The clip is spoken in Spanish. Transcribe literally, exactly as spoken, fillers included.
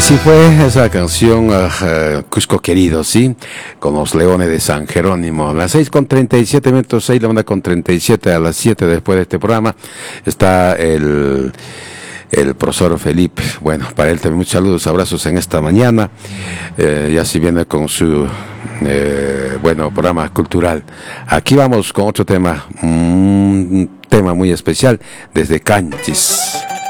Así fue esa canción, uh, Cusco Querido, ¿sí? Con los Leones de San Jerónimo. A las seis con treinta y siete minutos, seis, la una con treinta y siete, a las siete después de este programa, está el, el profesor Felipe. Bueno, para él también muchos saludos, abrazos en esta mañana. Eh, ya si viene con su, eh, bueno, programa cultural. Aquí vamos con otro tema, un tema muy especial, desde Canchis.